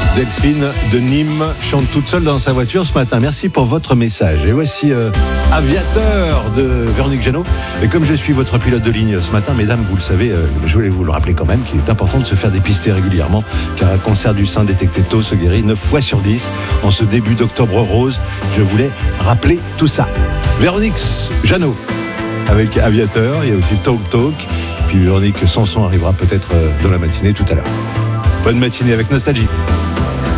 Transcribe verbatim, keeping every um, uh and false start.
Delphine de Nîmes chante toute seule dans sa voiture ce matin. Merci pour votre message. Et voici euh, Aviateur de Véronique Jeannot. Et comme je suis votre pilote de ligne ce matin, mesdames, vous le savez, euh, je voulais vous le rappeler quand même, qu'il est important de se faire dépister régulièrement, car un cancer du sein détecté tôt se guérit neuf fois sur dix. En ce début d'octobre rose, je voulais rappeler tout ça. Véronique Jeannot avec Aviateur, il y a aussi Talk Talk. Puis Véronique Sanson arrivera peut-être dans la matinée tout à l'heure. Bonne matinée avec Nostalgie.